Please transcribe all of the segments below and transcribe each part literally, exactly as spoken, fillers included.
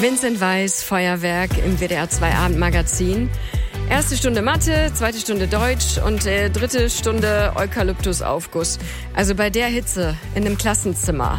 Vincent Weiss, Feuerwerk im W D R zwei Abendmagazin. Erste Stunde Mathe, zweite Stunde Deutsch und äh, dritte Stunde Eukalyptusaufguss. Also bei der Hitze in einem Klassenzimmer.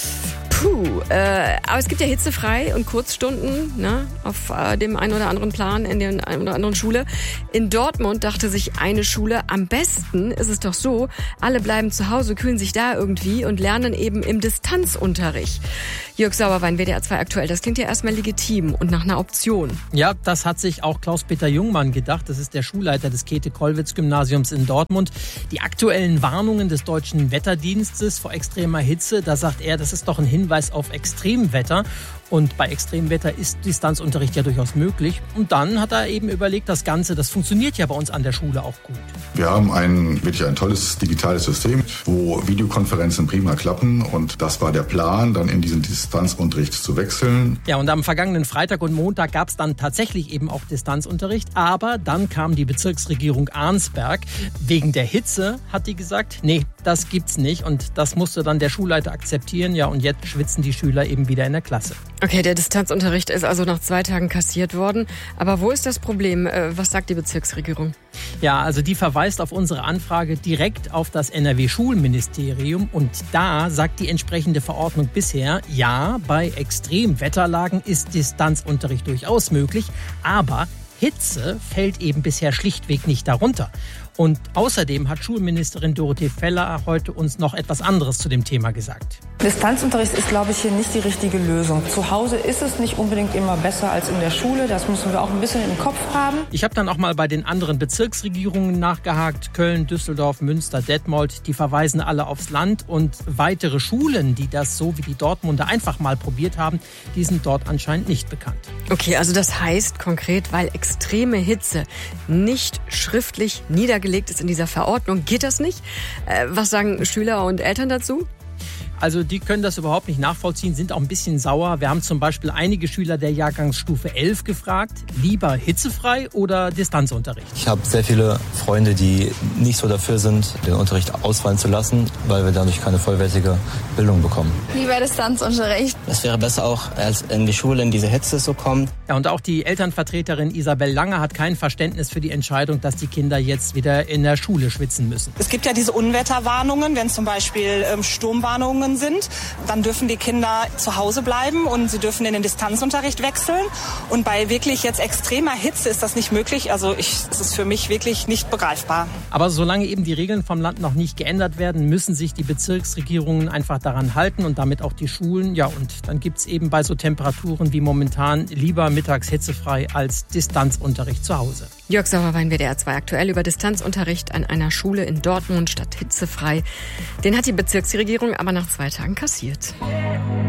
Puh, äh, aber es gibt ja hitzefrei und Kurzstunden, ne, auf äh, dem einen oder anderen Plan in der einen oder anderen Schule. In Dortmund dachte sich eine Schule, am besten ist es doch so, alle bleiben zu Hause, kühlen sich da irgendwie und lernen eben im Distanzunterricht. Jörg Sauerwein, W D R zwei aktuell, das klingt ja erstmal legitim und nach einer Option. Ja, das hat sich auch Klaus-Peter Jungmann gedacht. Das ist der Schulleiter des Käthe-Kollwitz-Gymnasiums in Dortmund. Die aktuellen Warnungen des Deutschen Wetterdienstes vor extremer Hitze, da sagt er, das ist doch ein Hinweis auf Extremwetter. Und bei Extremwetter ist Distanzunterricht ja durchaus möglich. Und dann hat er eben überlegt, das Ganze, das funktioniert ja bei uns an der Schule auch gut. Wir haben ein wirklich ein tolles digitales System, wo Videokonferenzen prima klappen. Und das war der Plan, dann in diesen Distanzunterricht zu wechseln. Ja, und am vergangenen Freitag und Montag gab es dann tatsächlich eben auch Distanzunterricht. Aber dann kam die Bezirksregierung Arnsberg. Wegen der Hitze hat die gesagt, nee, das gibt's nicht. Und das musste dann der Schulleiter akzeptieren. Ja, und jetzt schwitzen die Schüler eben wieder in der Klasse. Okay, der Distanzunterricht ist also nach zwei Tagen kassiert worden. Aber wo ist das Problem? Was sagt die Bezirksregierung? Ja, also die verweist auf unsere Anfrage direkt auf das N R W-Schulministerium. Und da sagt die entsprechende Verordnung bisher, ja, bei Extremwetterlagen ist Distanzunterricht durchaus möglich. Aber Hitze fällt eben bisher schlichtweg nicht darunter. Und außerdem hat Schulministerin Dorothee Feller heute uns noch etwas anderes zu dem Thema gesagt. Distanzunterricht ist, glaube ich, hier nicht die richtige Lösung. Zu Hause ist es nicht unbedingt immer besser als in der Schule. Das müssen wir auch ein bisschen im Kopf haben. Ich habe dann auch mal bei den anderen Bezirksregierungen nachgehakt. Köln, Düsseldorf, Münster, Detmold, die verweisen alle aufs Land. Und weitere Schulen, die das so wie die Dortmunder einfach mal probiert haben, die sind dort anscheinend nicht bekannt. Okay, also das heißt konkret, weil extreme Hitze nicht schriftlich niedergelegt ist in dieser Verordnung, geht das nicht? Äh, was sagen Schüler und Eltern dazu? Also die können das überhaupt nicht nachvollziehen, sind auch ein bisschen sauer. Wir haben zum Beispiel einige Schüler der Jahrgangsstufe elf gefragt, lieber hitzefrei oder Distanzunterricht? Ich habe sehr viele Freunde, die nicht so dafür sind, den Unterricht ausfallen zu lassen, weil wir dadurch keine vollwertige Bildung bekommen. Lieber Distanzunterricht. Es wäre besser auch, als in die Schule in diese Hitze zu kommen. Ja, und auch die Elternvertreterin Isabel Lange hat kein Verständnis für die Entscheidung, dass die Kinder jetzt wieder in der Schule schwitzen müssen. Es gibt ja diese Unwetterwarnungen, wenn zum Beispiel ähm, Sturmwarnungen sind, dann dürfen die Kinder zu Hause bleiben und sie dürfen in den Distanzunterricht wechseln. Und bei wirklich jetzt extremer Hitze ist das nicht möglich. Also ich, es ist für mich wirklich nicht begreifbar. Aber solange eben die Regeln vom Land noch nicht geändert werden, müssen sich die Bezirksregierungen einfach daran halten und damit auch die Schulen. Ja, und dann gibt es eben bei so Temperaturen wie momentan lieber mittags hitzefrei als Distanzunterricht zu Hause. Jörg Sauerwein, W D R zwei aktuell über Distanzunterricht an einer Schule in Dortmund statt hitzefrei. Den hat die Bezirksregierung aber nach zwei Tagen kassiert.